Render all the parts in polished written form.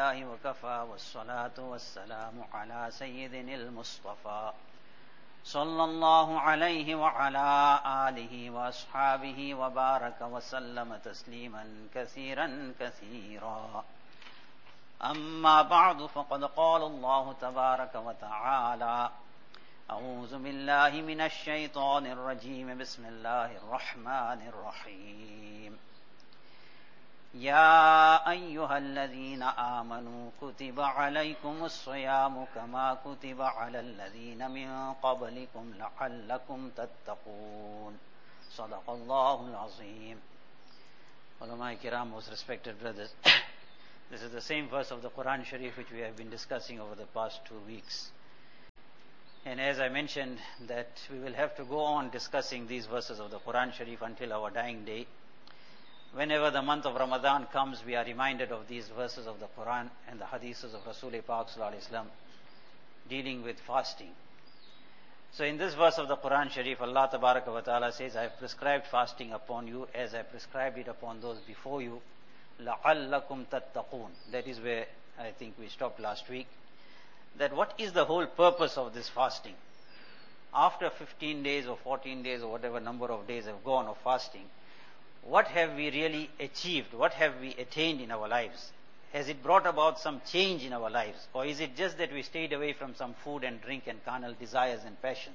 لله وكفى والصلاة والسلام على سيدنا المصطفى صلى الله عليه وعلى آله وأصحابه وبارك وسلم تسليما كثيرا كثيرا. أما بعد فقد قال الله تبارك وتعالى: أعوذ بالله من الشيطان الرجيم بسم الله الرحمن الرحيم. يا أيها الذين آمنوا كتب عليكم الصيام كما كتب على الذين من قبلكم لعلكم تتقون. صدق الله العظيم. Ulama Kiram, most respected brothers, this is the same verse of the Quran Sharif which we have been discussing over the past 2 weeks. And as I mentioned that we will have to go on discussing these verses of the Quran Sharif until our dying day. Whenever the month of Ramadan comes, we are reminded of these verses of the Quran and the hadiths of Rasul Pak Sallallahu Alaihi Wasallam dealing with fasting. So in this verse of the Quran Sharif, Allah Tabaraka wa Ta'ala says, I have prescribed fasting upon you as I prescribed it upon those before you. لَعَلَّكُمْ تَتَّقُونَ. That is where I think we stopped last week. That what is the whole purpose of this fasting? After 15 days or 14 days or whatever number of days have gone of fasting, what have we really achieved? What have we attained in our lives? Has it brought about some change in our lives? Or is it just that we stayed away from some food and drink and carnal desires and passions?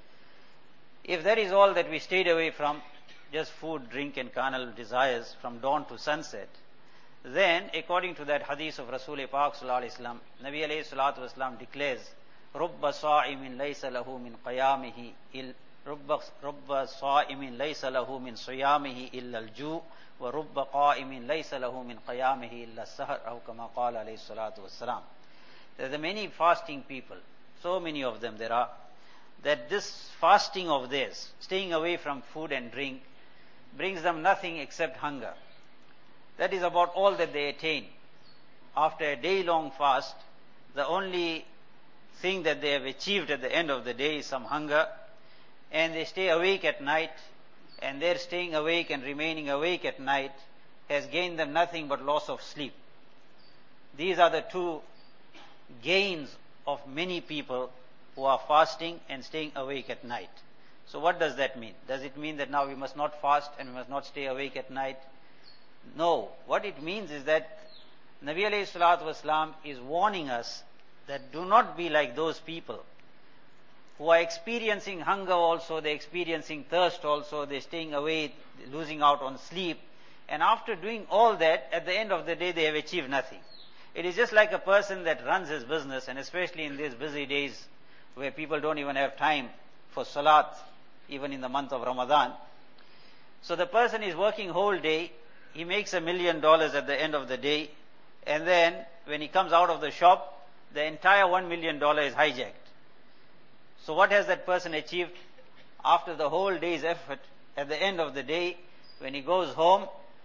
If that is all that we stayed away from, just food, drink and carnal desires from dawn to sunset, then according to that hadith of Rasul Pak Sallallahu Alaihi Wasallam, Nabi Alayhi Salatu Wasallam declares, رُبَّ صَائِمٍ لَيْسَ لَهُ مِنْ قَيَامِهِ رب صائم ليس له من صيامه إلا الجوع ورب قائم ليس له من قيامه إلا السهر أو كما قال عليه الصلاة والسلام. There are many fasting people, so many of them there are, that this fasting of theirs, staying away from food and drink, brings them nothing except hunger. That is about all that they attain. After a day-long fast, the only thing that they have achieved at the end of the day is some hunger, and they stay awake at night, and their staying awake and remaining awake at night has gained them nothing but loss of sleep. These are the two gains of many people who are fasting and staying awake at night. So what does that mean? Does it mean that now we must not fast and we must not stay awake at night? No. What it means is that Nabi alayhi salatu wasalam is warning us that do not be like those people who are experiencing hunger also, they're experiencing thirst also, they're staying away, losing out on sleep. And after doing all that, at the end of the day, they have achieved nothing. It is just like a person that runs his business, and especially in these busy days where people don't even have time for salat, even in the month of Ramadan. So the person is working whole day, he makes $1 million at the end of the day, and then when he comes out of the shop, the entire $1 million is hijacked. So what has that person achieved? After the whole day's effort, at the end of the day, when he goes home,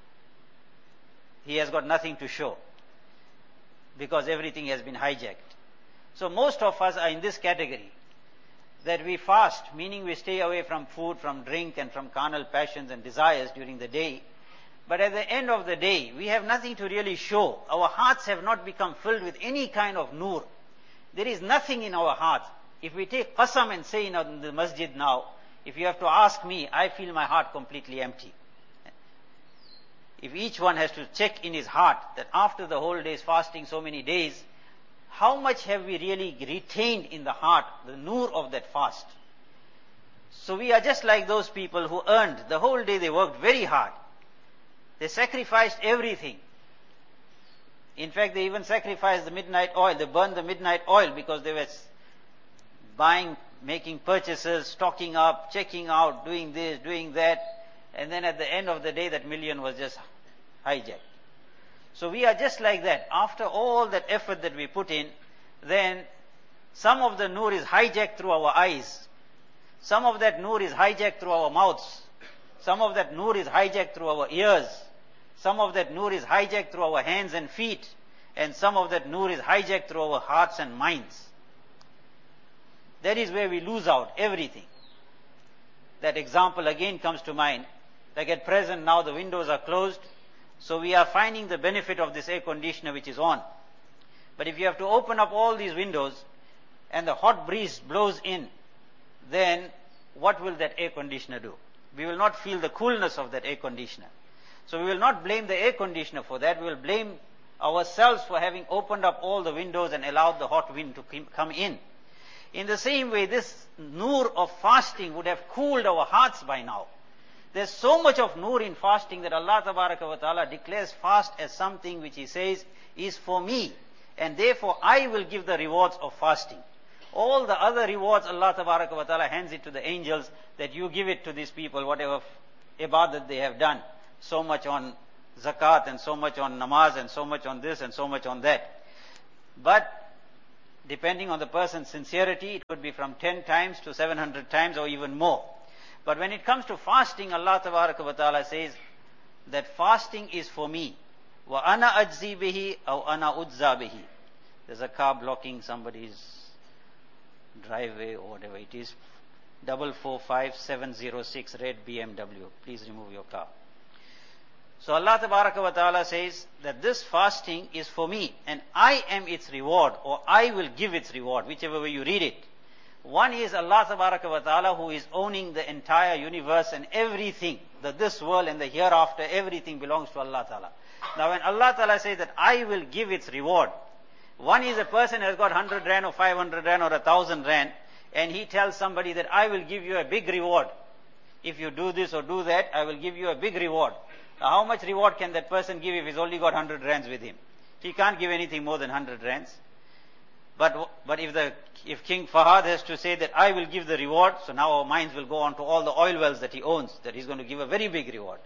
he has got nothing to show, because everything has been hijacked. So most of us are in this category, that we fast, meaning we stay away from food, from drink and from carnal passions and desires during the day. But at the end of the day, we have nothing to really show. Our hearts have not become filled with any kind of nur. There is nothing in our hearts. If we take qasam and say in the masjid now, if you have to ask me, I feel my heart completely empty. If each one has to check in his heart that after the whole day's fasting, so many days, how much have we really retained in the heart, the nur of that fast? So we are just like those people who earned the whole day, they worked very hard. They sacrificed everything. In fact, they even sacrificed the midnight oil, they burned the midnight oil because they were buying, making purchases, stocking up, checking out, doing this, doing that, and then at the end of the day that million was just hijacked. So we are just like that. After all that effort that we put in, then some of the nur is hijacked through our eyes, some of that nur is hijacked through our mouths, some of that nur is hijacked through our ears, some of that nur is hijacked through our hands and feet, and some of that nur is hijacked through our hearts and minds. That is where we lose out everything. That example again comes to mind. Like at present now the windows are closed, so we are finding the benefit of this air conditioner which is on. But if you have to open up all these windows and the hot breeze blows in, then what will that air conditioner do? We will not feel the coolness of that air conditioner. So we will not blame the air conditioner for that. We will blame ourselves for having opened up all the windows and allowed the hot wind to come in. In the same way, this nur of fasting would have cooled our hearts by now. There's so much of nur in fasting that Allah Tabaraka wa Ta'ala declares fast as something which He says is for me, and therefore I will give the rewards of fasting. All the other rewards Allah Tabaraka wa Ta'ala hands it to the angels, that you give it to these people, whatever ibadat they have done. So much on zakat and so much on namaz and so much on this and so much on that. But depending on the person's sincerity, it could be from 10 times to 700 times or even more. But when it comes to fasting, Allah Tabaraka wa Ta'ala says that fasting is for me. Wa ana ajzi bihi aw ana udza bihi. There's a car blocking somebody's driveway or whatever it is. 445706 red BMW. Please remove your car. So Allah Tabaraka wa Ta'ala says that this fasting is for me and I am its reward, or I will give its reward, whichever way you read it. One is Allah Tabaraka wa Ta'ala, who is owning the entire universe and everything, this world and the hereafter, everything belongs to Allah Ta'ala. Now when Allah Ta'ala says that I will give its reward, one is a person has got 100 rand or 500 rand or 1,000 rand, and he tells somebody that I will give you a big reward. If you do this or do that, I will give you a big reward. Now, how much reward can that person give if he's only got 100 rands with him? He can't give anything more than 100 rands. But if King Fahad has to say that I will give the reward, so now our minds will go on to all the oil wells that he owns, that he's going to give a very big reward.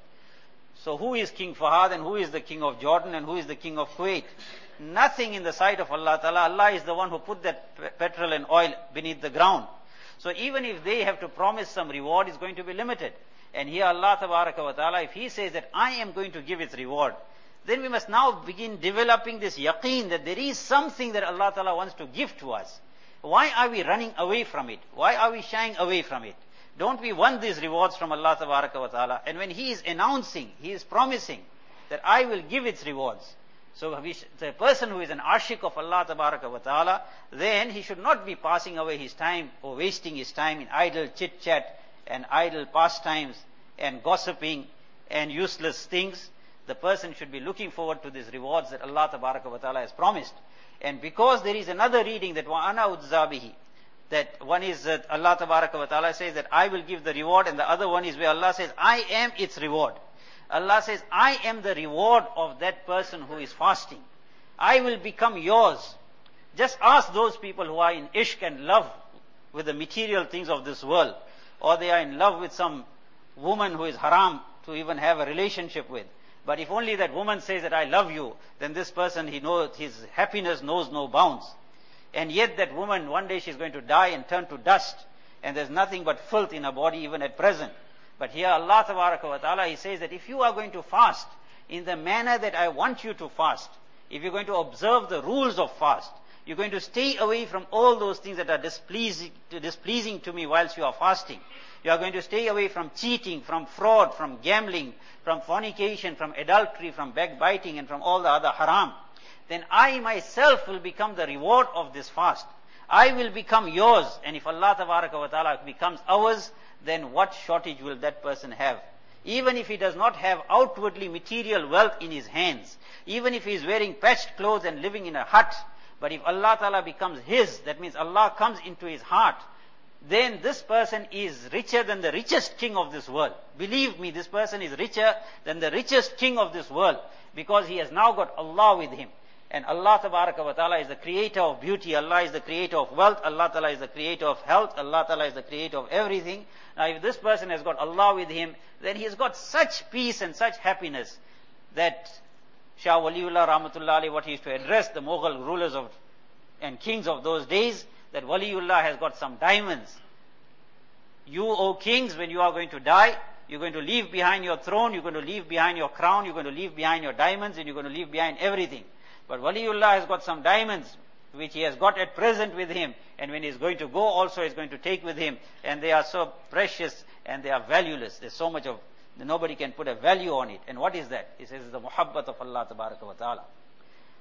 So who is King Fahad and who is the King of Jordan and who is the King of Kuwait? Nothing in the sight of Allah Ta'ala. Allah is the one who put that petrol and oil beneath the ground. So even if they have to promise some reward, it's going to be limited. And here Allah Tabaraka wa Ta'ala, if He says that I am going to give its reward, then we must now begin developing this yaqeen that there is something that Allah Ta'ala wants to give to us. Why are we running away from it? Why are we shying away from it? Don't we want these rewards from Allah Tabaraka wa Ta'ala? And when He is announcing, He is promising that I will give its rewards. So the person who is an ashik of Allah Tabaraka wa Ta'ala, then he should not be passing away his time or wasting his time in idle chit-chat and idle pastimes and gossiping and useless things. The person should be looking forward to these rewards that Allah Tabaraka wa Ta'ala has promised. And because there is another reading that wa ana udzabihi, that one is that Allah Tabaraka wa Ta'ala says that I will give the reward, and the other one is where Allah says I am its reward. Allah says I am the reward of that person who is fasting. I will become yours. Just ask those people who are in ishq and love with the material things of this world, or they are in love with some woman who is haram to even have a relationship with. But if only that woman says that I love you, then this person, he knows, his happiness knows no bounds. And yet that woman, one day she's going to die and turn to dust, and there's nothing but filth in her body even at present. But here Allah Tabaraka wa Ta'ala, He says that if you are going to fast in the manner that I want you to fast, if you're going to observe the rules of fast, you're going to stay away from all those things that are displeasing to me whilst you are fasting. You are going to stay away from cheating, from fraud, from gambling, from fornication, from adultery, from backbiting, and from all the other haram. Then I myself will become the reward of this fast. I will become yours. And if Allah Tabaraka wa Ta'ala becomes ours, then what shortage will that person have? Even if he does not have outwardly material wealth in his hands, even if he is wearing patched clothes and living in a hut, but if Allah Ta'ala becomes his, that means Allah comes into his heart, then this person is richer than the richest king of this world. Believe me, this person is richer than the richest king of this world, because he has now got Allah with him. And Allah Tabaraka wa Ta'ala is the creator of beauty, Allah is the creator of wealth, Allah Ta'ala is the creator of health, Allah Ta'ala is the creator of everything. Now if this person has got Allah with him, then he has got such peace and such happiness that Shah Waliullah Rahmatullah Ali, what he used to address the Mughal rulers and kings of those days, that Waliullah has got some diamonds. You, O kings, when you are going to die, you're going to leave behind your throne, you're going to leave behind your crown, you're going to leave behind your diamonds, and you're going to leave behind everything. But Waliullah has got some diamonds which he has got at present with him, and when he is going to go also he is going to take with him, and they are so precious and they are valueless. There's so much of, nobody can put a value on it. And what is that? He says it's the muhabbat of Allah Tabaraka wa Ta'ala.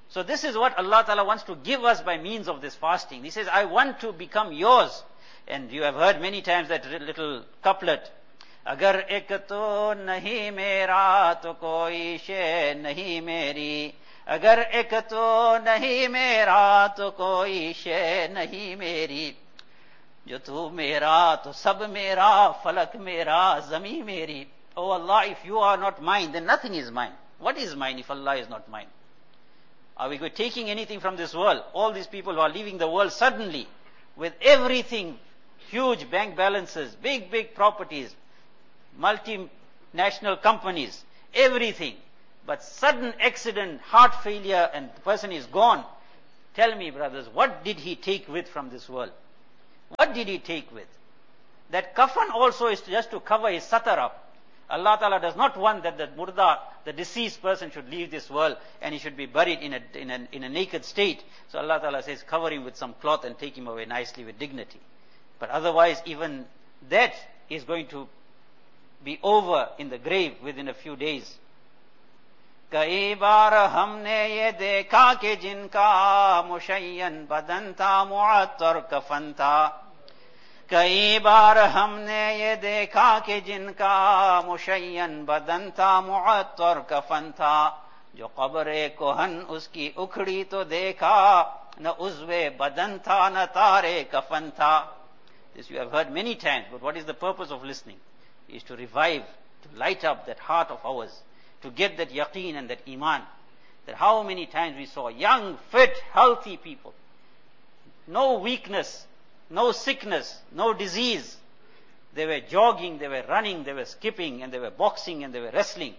So this is what Allah Ta'ala wants to give us by means of this fasting. He says, I want to become yours. And you have heard many times that little couplet. Agar ek to nahi mera to koi shay nahi meri. Agar ek to nahi mera to koi shay nahi meri. Jo tu mera to sab mera, falak mera, zami meri. Oh Allah, if you are not mine, then nothing is mine. What is mine if Allah is not mine? Are we taking anything from this world? All these people who are leaving the world suddenly with everything, huge bank balances, big properties, multinational companies, everything. But sudden accident, heart failure, and the person is gone. Tell me, brothers, what did he take with from this world? What did he take with? That kafan also is just to cover his satar up. Allah Ta'ala does not want that the murda, the deceased person, should leave this world and he should be buried in a naked state. So Allah Ta'ala says, cover him with some cloth and take him away nicely with dignity. But otherwise, even that is going to be over in the grave within a few days. कई बार हमने ये देखा कि जिनका मुशय्यन बदन था मुअत्तर कफन था. कई बार हमने ये देखा कि जिनका मुशय्यन बदन था मुअत्तर कफन था. जो कब्र कोहन उसकी उखड़ी तो देखा न उज़्वे बदन था न तारे कफन था. This you have heard many times, but what is the purpose of listening? Is to revive, to light up that heart of ours, to get that yaqeen and that iman. That how many times we saw young, fit, healthy people. No weakness, no sickness, no disease. They were jogging, they were running, they were skipping, and they were boxing, and they were wrestling.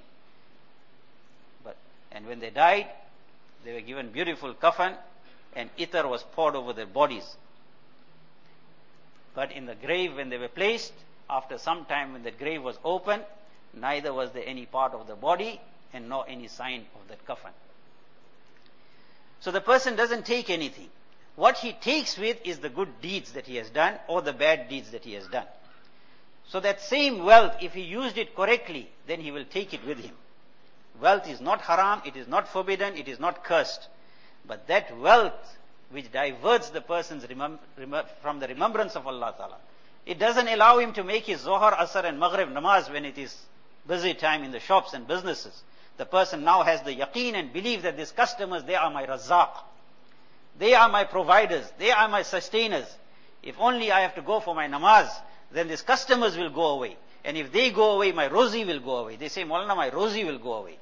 And when they died, they were given beautiful kafan, and itar was poured over their bodies. But in the grave when they were placed, after some time when the grave was opened, neither was there any part of the body and nor any sign of that kafan. So the person doesn't take anything. What he takes with is the good deeds that he has done or the bad deeds that he has done. So that same wealth, if he used it correctly, then he will take it with him. Wealth is not haram, it is not forbidden, it is not cursed. But that wealth which diverts the person's from the remembrance of Allah Ta'ala, it doesn't allow him to make his Zohar, Asr and Maghrib namaz when it is busy time in the shops and businesses. The person now has the yaqeen and belief that these customers, they are my razzaq. They are my providers. They are my sustainers. If only I have to go for my namaz, then these customers will go away. And if they go away, my rozi will go away. They say, Maulana, my rozi will go away.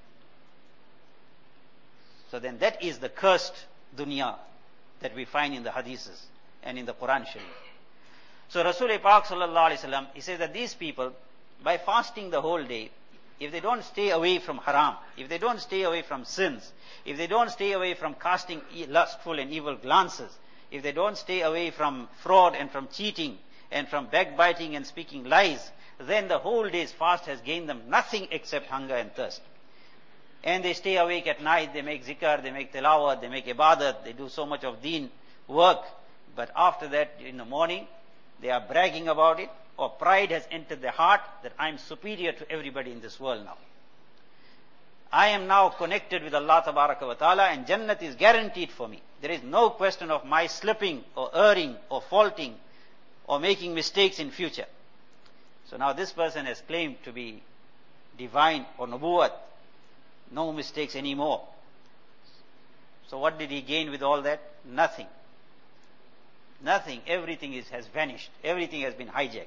So then that is the cursed dunya that we find in the hadiths and in the Quran Sharif. So Rasul Pak Sallallahu Alaihi Wasallam, he says that these people, by fasting the whole day, if they don't stay away from haram, if they don't stay away from sins, if they don't stay away from casting lustful and evil glances, if they don't stay away from fraud and from cheating and from backbiting and speaking lies, then the whole day's fast has gained them nothing except hunger and thirst. And they stay awake at night, they make zikr, they make tilawat, they make ibadat, they do so much of deen work. But after that, in the morning, they are bragging about it, or pride has entered their heart that I am superior to everybody in this world now. I am now connected with Allah Tabaraka wa Ta'ala and Jannat is guaranteed for me. There is no question of my slipping or erring or faulting or making mistakes in future. So now this person has claimed to be divine or nubuwat. No mistakes anymore. So what did he gain with all that? Nothing. Nothing. Everything has vanished. Everything has been hijacked.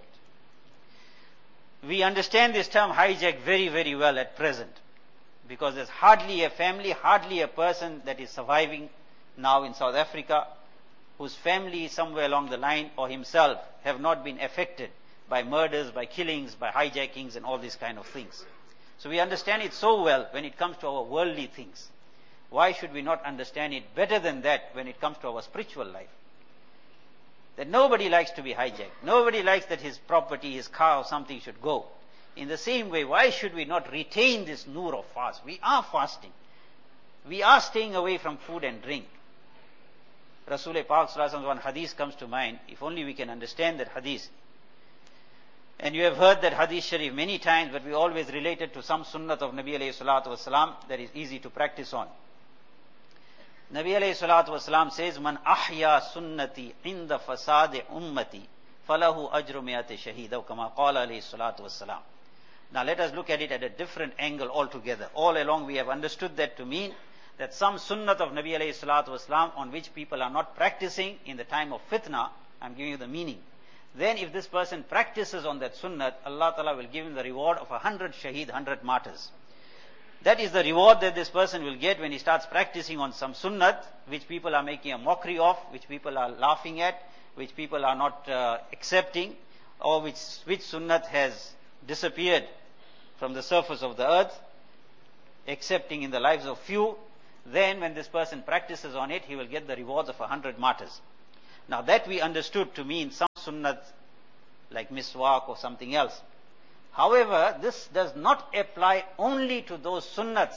We understand this term hijack very, very well at present. Because there's hardly a family, hardly a person that is surviving now in South Africa whose family somewhere along the line or himself have not been affected by murders, by killings, by hijackings and all these kind of things. So we understand it so well when it comes to our worldly things. Why should we not understand it better than that when it comes to our spiritual life? That nobody likes to be hijacked. Nobody likes that his property, his car or something should go. In the same way, why should we not retain this nur of fast? We are fasting. We are staying away from food and drink. Rasul Pak Sallallahu Alaihi Wasallam, one hadith comes to mind. If only we can understand that hadith. And you have heard that hadith sharif many times, but we always relate it to some sunnat of Nabi alayhi salatu wasalam that is easy to practice on. Nabi alayhi salatu wasalam says, Man ahya sunnati inda fasadi ummati falahu ajru miyati shaheed, kama qala alayhi salatu wasalam. Now let us look at it at a different angle altogether. All along we have understood that to mean that some sunnat of Nabi alayhi salatu wasalam on which people are not practicing in the time of fitna, I'm giving you the meaning. Then if this person practices on that sunnat, Allah Ta'ala will give him the reward of 100 shaheed, 100 martyrs. That is the reward that this person will get when he starts practicing on some sunnat, which people are making a mockery of, which people are laughing at, which people are not accepting, or which sunnat has disappeared from the surface of the earth, accepting in the lives of few. Then when this person practices on it, he will get the rewards of 100 martyrs. Now that we understood to mean some sunnat like miswak or something else. However, this does not apply only to those sunnats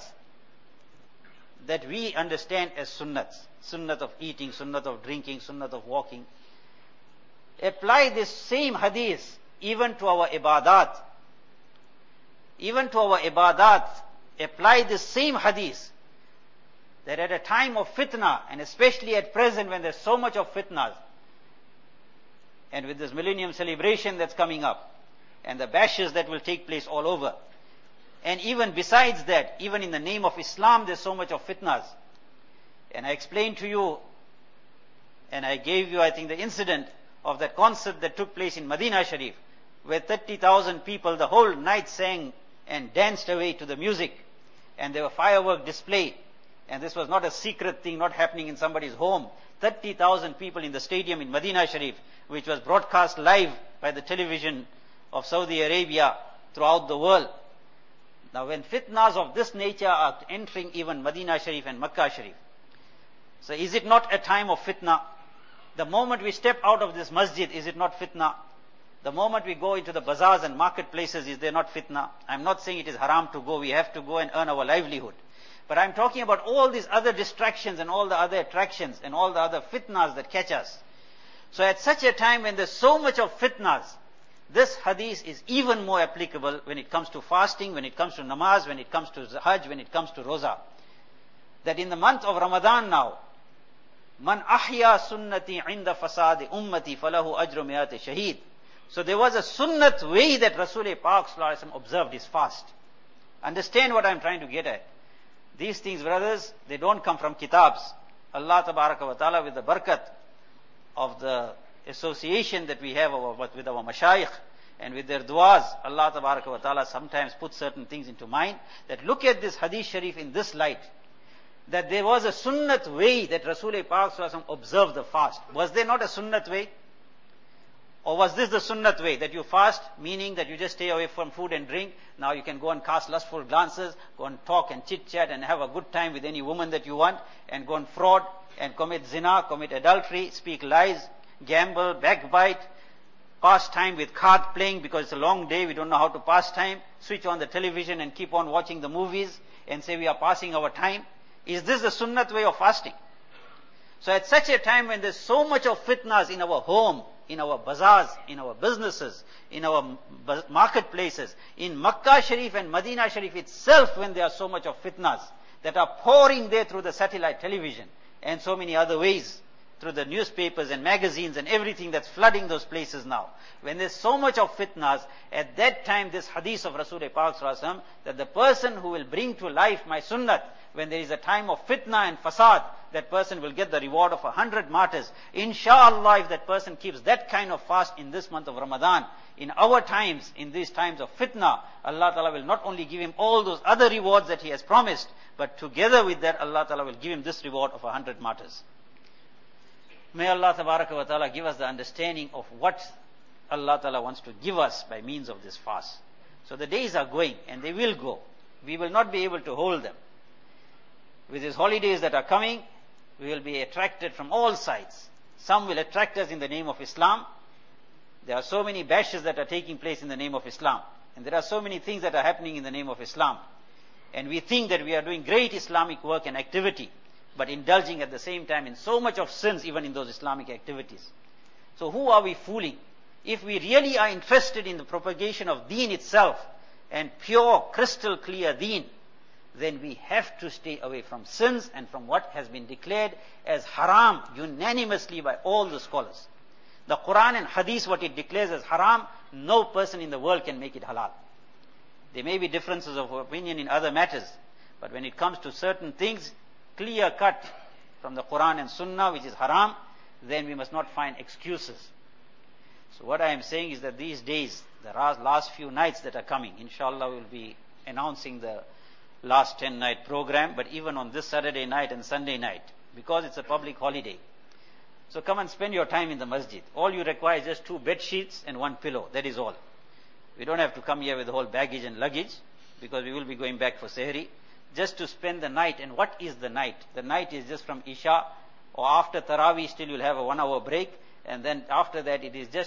that we understand as sunnats. Sunnat of eating, sunnat of drinking, sunnat of walking. Apply this same hadith even to our ibadat. Even to our ibadat, apply this same hadith. That at a time of fitna, and especially at present when there's so much of fitnas, and with this millennium celebration that's coming up, and the bashes that will take place all over, and even besides that, even in the name of Islam, there's so much of fitnas. And I explained to you, and I gave you, I think, the incident of that concert that took place in Medina Sharif, where 30,000 people the whole night sang and danced away to the music, and there were firework display. And this was not a secret thing, not happening in somebody's home. 30,000 people in the stadium in Medina Sharif, which was broadcast live by the television of Saudi Arabia throughout the world. Now when fitnas of this nature are entering even Medina Sharif and Makkah Sharif, so is it not a time of fitna? The moment we step out of this masjid, is it not fitna? The moment we go into the bazaars and marketplaces, is there not fitna? I'm not saying it is haram to go, we have to go and earn our livelihood. But I'm talking about all these other distractions and all the other attractions and all the other fitnas that catch us. So at such a time when there's so much of fitnas, this hadith is even more applicable when it comes to fasting, when it comes to namaz, when it comes to hajj, when it comes to roza. That in the month of Ramadan now, Man ahya sunnati inda fasadi ummati falahu ajru miyati shaheed. So there was a sunnat way that Rasul Pak Sallallahu Alaihi Wasallam observed his fast. Understand what I'm trying to get at. These things, brothers, they don't come from kitabs. Allah Tabaraka wa Ta'ala, with the barakat of the association that we have with our mashayikh and with their du'as, Allah Tabaraka wa Ta'ala sometimes puts certain things into mind. That look at this hadith sharif in this light. That there was a sunnat way that Rasul Pak Sallallahu Alaihi Wasallam observed the fast. Was there not a sunnat way? Or was this the sunnat way, that you fast, meaning that you just stay away from food and drink? Now you can go and cast lustful glances, go and talk and chit-chat and have a good time with any woman that you want, and go and fraud and commit zina, commit adultery, speak lies, gamble, backbite, pass time with card playing because it's a long day, we don't know how to pass time, switch on the television and keep on watching the movies and say we are passing our time. Is this the sunnat way of fasting? So at such a time when there's so much of fitnas in our home, in our bazaars, in our businesses, in our marketplaces, in Makkah Sharif and Medina Sharif itself, when there are so much of fitnas that are pouring there through the satellite television and so many other ways, through the newspapers and magazines and everything that's flooding those places now. When there's so much of fitnas, at that time this hadith of Rasul Pak Sallallahu Alaihi Wasallam, that the person who will bring to life my sunnat, when there is a time of fitna and fasad, that person will get the reward of 100 martyrs. Insha'Allah, if that person keeps that kind of fast in this month of Ramadan, in our times, in these times of fitna, Allah Ta'ala will not only give him all those other rewards that he has promised, but together with that, Allah Ta'ala will give him this reward of 100 martyrs. May Allah Tabaraka wa Ta'ala give us the understanding of what Allah Ta'ala wants to give us by means of this fast. So the days are going, and they will go. We will not be able to hold them. With these holidays that are coming, we will be attracted from all sides. Some will attract us in the name of Islam. There are so many bashes that are taking place in the name of Islam. And there are so many things that are happening in the name of Islam. And we think that we are doing great Islamic work and activity, but indulging at the same time in so much of sins even in those Islamic activities. So who are we fooling? If we really are interested in the propagation of deen itself, and pure, crystal clear deen, then we have to stay away from sins and from what has been declared as haram unanimously by all the scholars. The Quran and Hadith, what it declares as haram, no person in the world can make it halal. There may be differences of opinion in other matters, but when it comes to certain things, clear cut from the Quran and Sunnah, which is haram, then we must not find excuses. So what I am saying is that these days, the last few nights that are coming, inshallah we'll be announcing the last 10-night program, but even on this Saturday night and Sunday night, because it's a public holiday. So come and spend your time in the masjid. All you require is just 2 bed sheets and 1 pillow. That is all. We don't have to come here with the whole baggage and luggage, because we will be going back for Sehri. Just to spend the night. And what is the night? The night is just from Isha, or after Taraweeh still you'll have a 1 hour break, and then after that it is just